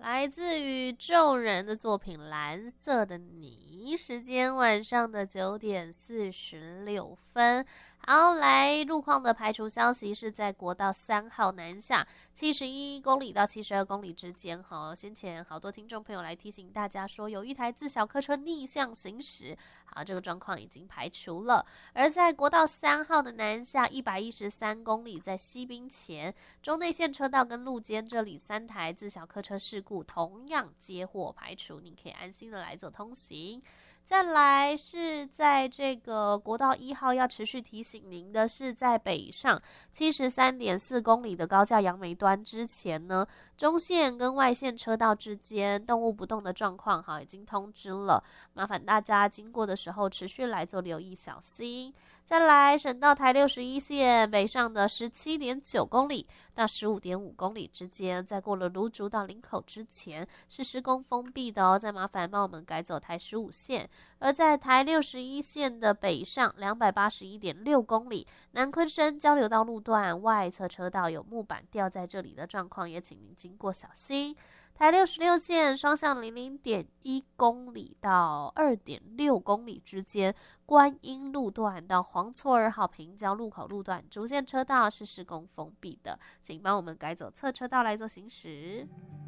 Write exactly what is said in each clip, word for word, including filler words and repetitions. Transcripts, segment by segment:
来自宇宙人的作品《蓝色的你》，时间晚上的九点四十六分。好，来路况的排除消息是在国道三号南下七十一公里到七十二公里之间。好，先前好多听众朋友来提醒大家说，有一台自小客车逆向行驶，好，这个状况已经排除了。而在国道三号的南下一百一十三公里，在西滨前中内线车道跟路肩这里三台自小客车事故同样接获排除，你可以安心的来走通行。再来是在这个国道一号要持续提醒您的是，在北上七十三点四公里的高架杨梅端之前呢，中线跟外线车道之间动物不动的状况哈，已经通知了，麻烦大家经过的时候持续来做留意小心。再来省道台六十一线北上的十七点九公里到十五点五公里之间，在过了芦竹到林口之前是施工封闭的哦，再麻烦帮我们改走台十五线。而在台六十一线的北上两百八十一点六公里南昆生交流道路段外侧车道有木板掉在这里的状况，也请您经过小心。台六十六线双向零零点一公里到二点六公里之间，观音路段到黄厝二号平交路口路段主线车道是施工封闭的，请帮我们改走侧车道来做行驶。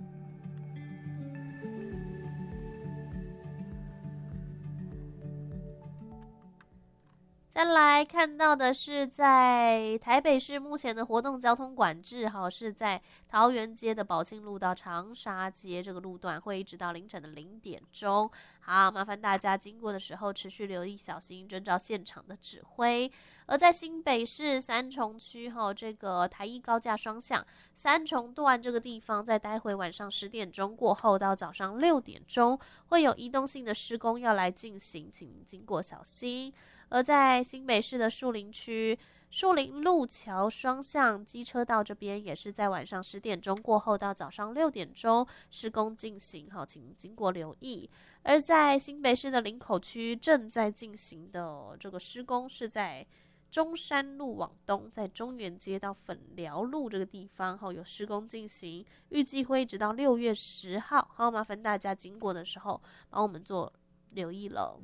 再来看到的是，在台北市目前的活动交通管制，哈，是在桃园街的宝庆路到长沙街这个路段，会一直到凌晨的零点钟。好，麻烦大家经过的时候持续留意小心，遵照现场的指挥。而在新北市三重区，哈，这个台一高架双向三重段这个地方，在待会晚上十点钟过后到早上六点钟，会有移动性的施工要来进行，请经过小心。而在新北市的树林区树林路桥双向机车道这边，也是在晚上十点钟过后到早上六点钟施工进行，好，请经过留意。而在新北市的林口区正在进行的这个施工是在中山路往东，在中原街到粉寮路这个地方，好，有施工进行，预计会一直到六月十号，好，麻烦大家经过的时候帮我们做留意了。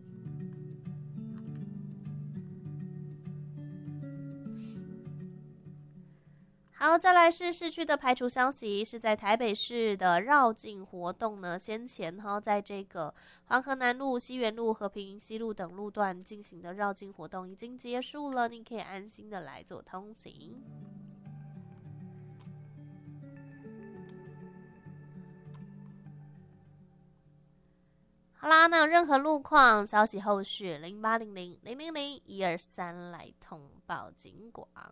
好，再来是市区的排除消息，是在台北市的绕境活动呢。先前哈，在这个黄河南路、西园路、和平西路等路段进行的绕境活动已经结束了，你可以安心的来做通行。好啦，那有任何路况消息后续零八零零零零零一二三来通报警广。